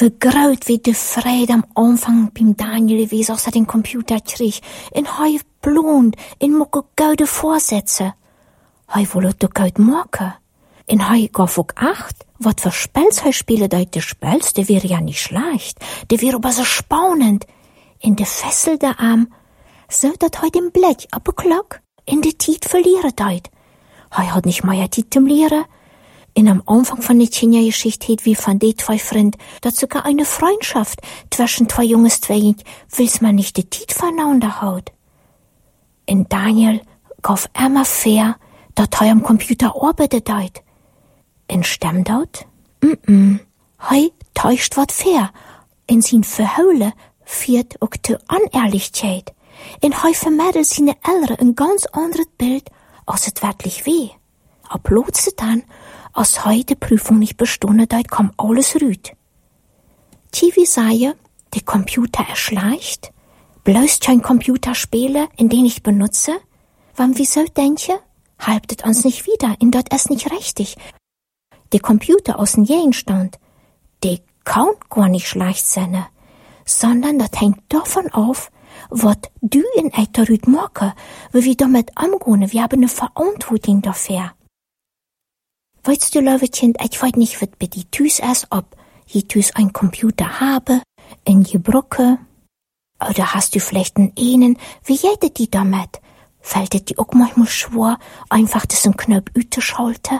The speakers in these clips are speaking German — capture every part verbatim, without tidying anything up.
Vergroot wie de vrede am Anfang beim Daniel wie als er den Computer krieg. En hij blond, en mokke gouden voorzetsen. Hij wollte de goud maken. En hij gaf ook acht, wat für Spels hij spiele uit de Spels, de wäre ja nicht schlecht. De wäre aber so spannend. In de Fessel der Arm, so dat hij den Blick op de klok in de tijd verlieren deut. Hij had nicht mehr Zeit zum Lehren. In am Anfang von der China-Geschichte heet wie von de zwei Freund, dat sogar eine Freundschaft zwischen zwei Junges zweiend, wills man nicht die Zeit voneinander haut. In Daniel gaf immer fair, dat hij am Computer arbeitet deut. In stemmt dat? Mm-mm. Hij täuscht wat fair. In zijn verheulen viert ook de Unehrlichkeit. En hij vermittelt seine Eltern een ganz anderes Bild, als het wirklich weh. Ab plötzlich dann, als hij de Prüfung nicht bestanden hat, kam alles rüt. Tivi sei, der Computer erschleicht, bloß kein Computer spielen, in den ich benutze, wann wieso denke, halbtet uns nicht wieder, in dort ist nicht richtig. Der Computer aus dem Gegenstand, der kann gar nicht schlecht sein, sondern das hängt davon auf, was du in eiter rüt machen, wie wir damit umgehen, wir haben eine Verantwortung dafür. Weißt du, Löwetchen, ich weiß nicht, was bei die Tüs ist, ob je Tüs ein Computer habe, in je Brücke, oder hast du vielleicht einen einen, wie jedet die damit? Fällt es dir auch manchmal schwer, einfach das einen Knopf auszuschalten?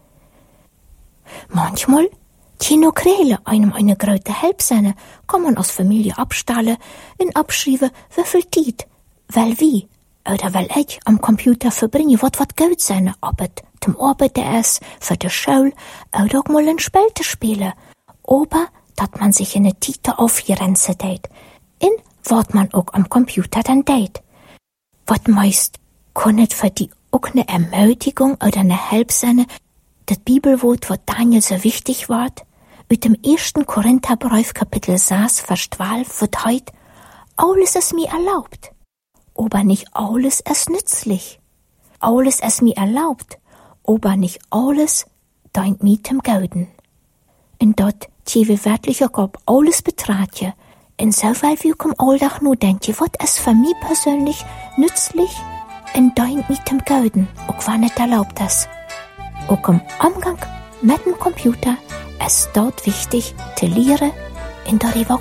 Manchmal, Tino Krele, einem eine große Hilfe sein, kann man als Familie abstellen und abschreiben, wie viel Zeit, weil wie, oder weil ich am Computer verbringe, was was gut sein, ob es zum Arbeiten ist, für die Schule, oder auch mal ein Spiel zu spielen. Aber, dass man sich in eine Tite aufgrenzen tät, in was man auch am Computer dann tät. Was meist kann es für die auch eine Ermutigung oder eine Hilfe sein, das Bibelwort, was Daniel so wichtig war, mit dem ersten Korintherbrief Kapitel sechs, Vers zwölf, wird heut, alles ist mir erlaubt, aber nicht alles ist nützlich. Alles ist mir erlaubt, aber nicht alles deint mir zum Gouden. Und dort, die wir wirklich auch ob alles betrachten, und so weil wir am Alltag nur denken, was ist für mich persönlich nützlich und deint mir zum Gouden, auch wenn nicht erlaubt ist. Auch im Umgang mit dem Computer ist dort wichtig, zu lernen und darüber